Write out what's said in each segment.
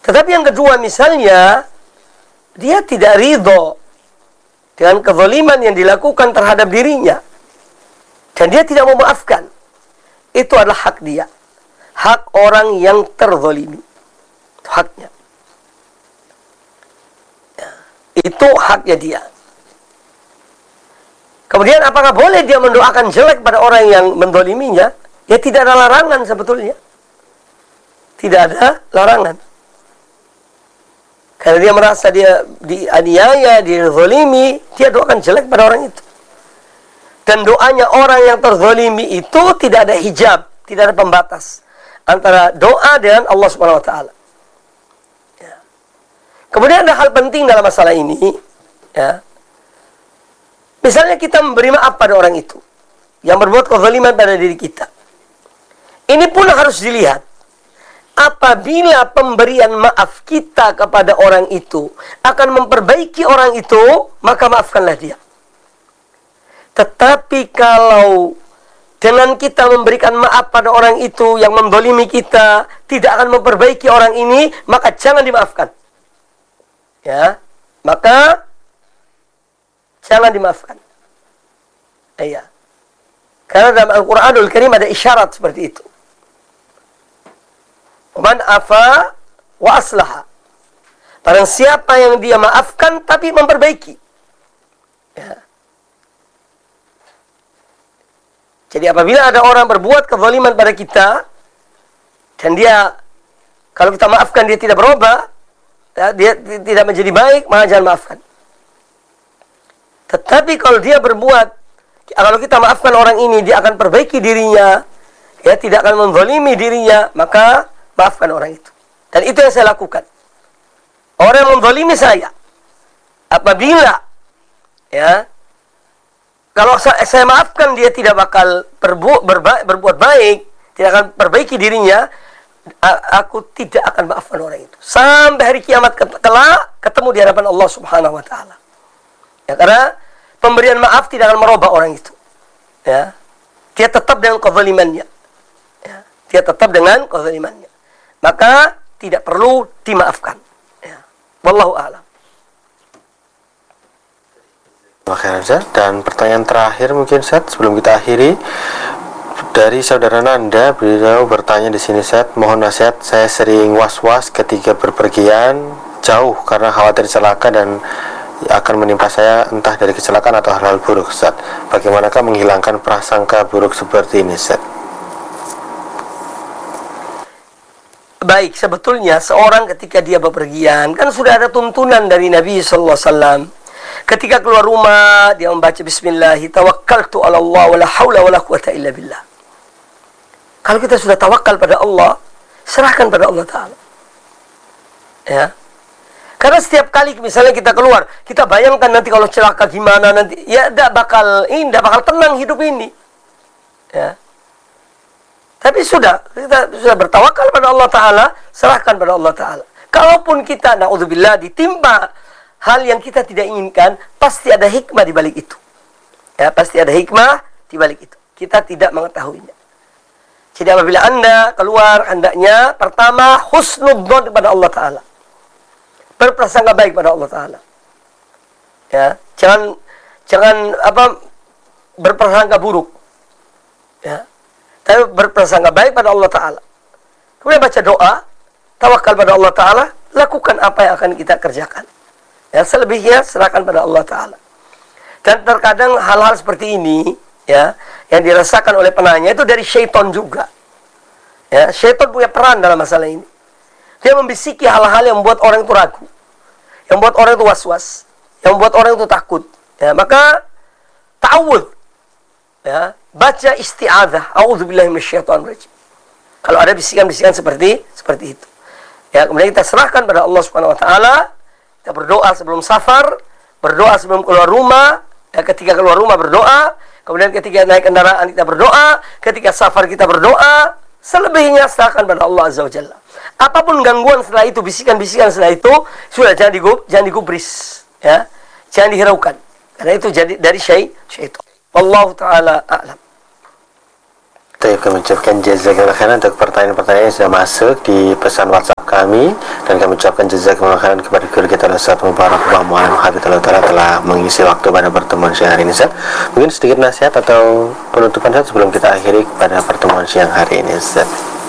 Tetapi yang kedua, misalnya dia tidak ridho dengan kezaliman yang dilakukan terhadap dirinya, dan dia tidak mau memaafkan. Itu adalah hak dia. Hak orang yang terzalimi. Itu haknya. Ya. Itu haknya dia. Kemudian apakah boleh dia mendoakan jelek pada orang yang menzaliminya? Ya tidak ada larangan sebetulnya. Tidak ada larangan. Karena dia merasa dia dianiaya, dizalimi, dia doakan jelek pada orang itu. Dan doanya orang yang terzalimi itu tidak ada hijab, tidak ada pembatas antara doa dengan Allah Subhanahu wa taala. Ya. Kemudian ada hal penting dalam masalah ini, ya. Misalnya kita memberi maaf pada orang itu yang berbuat kezaliman pada diri kita. Ini pun harus dilihat. Apabila pemberian maaf kita kepada orang itu akan memperbaiki orang itu, maka maafkanlah dia. Tetapi kalau dengan kita memberikan maaf pada orang itu yang menzalimi kita tidak akan memperbaiki orang ini, maka jangan dimaafkan. Ya, maka jangan dimaafkan. Iya. Karena dalam Al-Quranul Karim ada isyarat seperti itu. Man afa wa aslaha. Barang siapa yang dia maafkan tapi memperbaiki. Ya. Jadi apabila ada orang berbuat kezaliman pada kita dan dia, kalau kita maafkan dia tidak berubah, ya, dia tidak menjadi baik, maka jangan maafkan. Tetapi kalau dia berbuat, kalau kita maafkan orang ini, dia akan perbaiki dirinya, ya, tidak akan menzalimi dirinya, maka maafkan orang itu. Dan itu yang saya lakukan. Orang yang menzalimi saya, apabila, ya, kalau saya maafkan dia tidak bakal berbuat baik, tidak akan perbaiki dirinya, aku tidak akan maafkan orang itu. Sampai hari kiamat kelak ketemu di hadapan Allah Subhanahu wa taala. Ya, karena pemberian maaf tidak akan merubah orang itu. Ya. Dia tetap dengan kezalimannya. Ya. Dia tetap dengan kezalimannya. Maka tidak perlu dimaafkan. Ya. Wallahu a'lam. Oke, Ustaz. Dan pertanyaan terakhir mungkin, Ustaz, sebelum kita akhiri, dari saudara Nanda, beliau bertanya di sini, Ustaz, mohon nasihat, saya sering was-was ketika berpergian jauh karena khawatir celaka dan akan menimpa saya entah dari kecelakaan atau hal-hal buruk, Ustaz. Bagaimanakah menghilangkan prasangka buruk seperti ini, Ustaz? Baik, sebetulnya seorang ketika dia bepergian, kan sudah ada tuntunan dari Nabi sallallahu alaihi wasallam. Ketika keluar rumah, dia membaca bismillah, tawakkaltu 'ala Allah wa la haula wa la quwata illa billah. Kalau kita sudah tawakal pada Allah, serahkan pada Allah Ta'ala. Ya. Karena setiap kali misalnya kita keluar, kita bayangkan nanti kalau celaka gimana nanti, ya tidak bakal tenang hidup ini. Ya. Tapi kita sudah bertawakal pada Allah Ta'ala, serahkan pada Allah Ta'ala. Kalaupun kita, na'udzubillah, ditimpa hal yang kita tidak inginkan, pasti ada hikmah di balik itu. Ya, pasti ada hikmah di balik itu. Kita tidak mengetahuinya. Jadi apabila Anda keluar, hendaknya pertama husnudzon kepada Allah Ta'ala. Berprasangka baik pada Allah Ta'ala. Ya, jangan berprasangka buruk. Ya. Tapi berprasangka baik pada Allah Ta'ala. Kemudian baca doa, tawakal pada Allah Ta'ala, lakukan apa yang akan kita kerjakan. Ya, selebihnya serahkan pada Allah Ta'ala. Dan terkadang hal-hal seperti ini, ya, yang dirasakan oleh penanya itu dari syaitan juga. Ya, syaitan punya peran dalam masalah ini. Dia membisiki hal-hal yang membuat orang itu ragu, yang membuat orang itu was-was, yang membuat orang itu takut. Ya, maka ta'awudz, ya, baca isti'adzah, a'udzubillahi minasyaitonirrajim. Kalau ada bisikan-bisikan seperti itu. Ya, kemudian kita serahkan pada Allah Subhanahu wa taala. Kita berdoa sebelum safar, berdoa sebelum keluar rumah, ya, ketika keluar rumah berdoa, kemudian ketika naik kendaraan kita berdoa, ketika safar kita berdoa, selebihnya serahkan pada Allah Azza wa Jalla. Apapun gangguan setelah itu, bisikan-bisikan setelah itu, sudah jangan digubris, ya. Jangan dihiraukan. Karena itu jadi dari syaitan. Wallahu taala a'lam. Baik, kami ucapkan jazakallahu khairan untuk pertanyaan-pertanyaan yang sudah masuk di pesan WhatsApp kami, dan kami ucapkan jazakallahu khairan kepada guru kita Ustaz Mubarak Muhammad Hafizahullah Ta'ala telah mengisi waktu pada pertemuan siang hari ini. Ustaz, mungkin sedikit nasihat atau penutupan Ustaz sebelum kita akhiri pada pertemuan siang hari ini, Ustaz.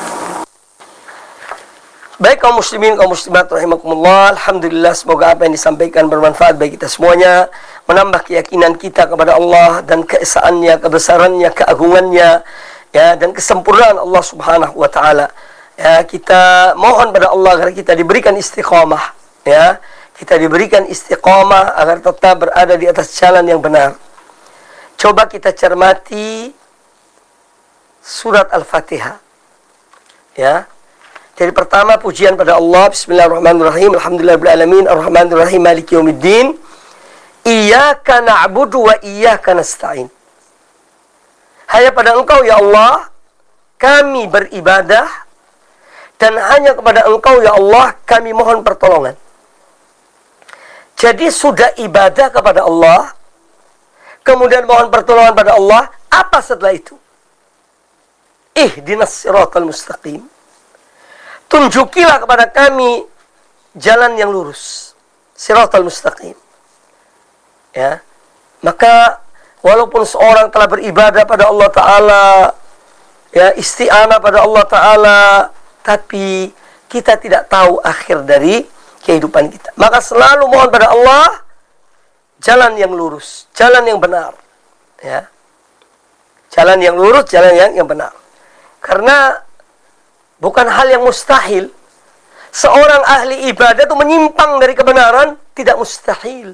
Baik kaum muslimin, kaum muslimat rahimakumullah, alhamdulillah, semoga apa yang disampaikan bermanfaat bagi kita semuanya, menambah keyakinan kita kepada Allah dan keesaannya, kebesarannya, keagungannya, ya, dan kesempurnaan Allah Subhanahu wa taala. Ya, kita mohon pada Allah agar kita diberikan istiqamah, ya. Kita diberikan istiqamah agar tetap berada di atas jalan yang benar. Coba kita cermati surat Al-Fatihah. Ya. Jadi pertama pujian pada Allah, bismillahirrahmanirrahim, alhamdulillahirabbil alamin, arrahmanir rahim, maliki yaumiddin. Iyyaka na'budu wa iyyaka nasta'in. Hanya pada Engkau ya Allah kami beribadah, dan hanya kepada Engkau ya Allah kami mohon pertolongan. Jadi sudah ibadah kepada Allah, kemudian mohon pertolongan pada Allah, apa setelah itu? Ihdinas siratal mustaqim. Tunjukilah kepada kami jalan yang lurus, siratal mustaqim. Ya. Maka walaupun seorang telah beribadah pada Allah Ta'ala, ya, isti'anah pada Allah Ta'ala, tapi kita tidak tahu akhir dari kehidupan kita, maka selalu mohon pada Allah jalan yang lurus, jalan yang benar, ya. Jalan yang lurus, jalan yang benar. Karena bukan hal yang mustahil seorang ahli ibadah itu menyimpang dari kebenaran, tidak mustahil.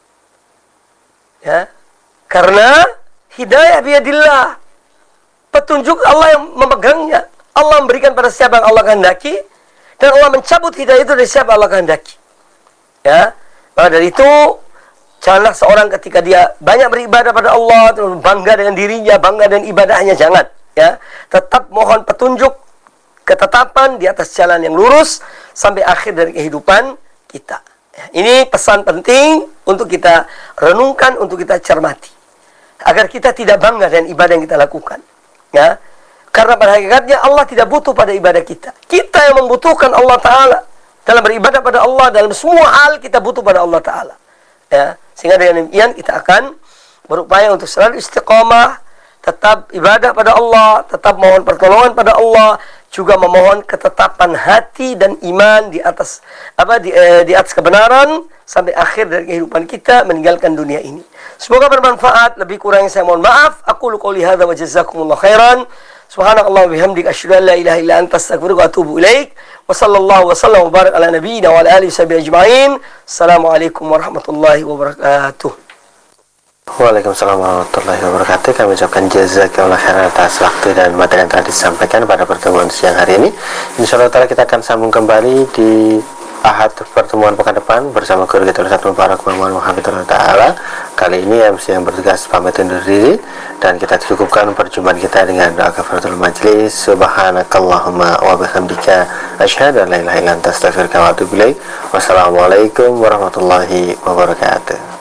Ya. Karena hidayah biyadillah, petunjuk Allah yang memegangnya. Allah memberikan pada siapa yang Allah kehendaki, dan Allah mencabut hidayah itu dari siapa Allah kehendaki. Ya. Maka dari itu, janganlah seorang ketika dia banyak beribadah pada Allah, bangga dengan dirinya, bangga dengan ibadahnya, jangan. Ya. Tetap mohon petunjuk, ketetapan di atas jalan yang lurus sampai akhir dari kehidupan kita. Ini pesan penting untuk kita renungkan, untuk kita cermati, agar kita tidak bangga dengan ibadah yang kita lakukan. Ya, karena pada hakikatnya Allah tidak butuh pada ibadah kita. Kita yang membutuhkan Allah Ta'ala dalam beribadah pada Allah, dalam semua hal kita butuh pada Allah Ta'ala. Ya, sehingga dengan demikian kita akan berupaya untuk selalu istiqamah, tetap ibadah pada Allah, tetap mohon pertolongan pada Allah, juga memohon ketetapan hati dan iman di atas di atas kebenaran sampai akhir dari kehidupan kita, meninggalkan dunia ini. Semoga bermanfaat. Lebih kurangnya saya mohon maaf. Aqulu qouli hadza wa jazakumullahu khairan. Subhanakallah wa bihamdika asyhadu an la ilaha illa anta astaghfiruka wa atubu ilaik. Wa sallallahu wa sallam wa barak ala nabiyyina wa ala alihi washabihi ajma'in. Assalamualaikum warahmatullahi wabarakatuh. Waalaikumsalam warahmatullahi wabarakatuh. Kami ucapkan jazakallahu khairan atas waktu dan materi yang telah disampaikan pada pertemuan siang hari ini. Insyaallah ta'ala kita akan sambung kembali di Ahad pertemuan pekan depan bersama guru kita Ustaz Mubarak Muhammad Hafizahullah Ta'ala. Kali ini MC yang bertugas pamit undur diri, dan kita cukupkan perjumpaan kita dengan doa kafaratul majlis. Subhanakallahumma wa bihamdika asyhadu an la ilaha illa anta astaghfiruka wa atubu ilaik. Wassalamualaikum warahmatullahi wabarakatuh.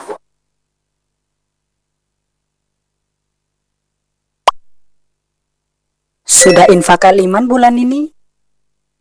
Sudah infak iman bulan ini?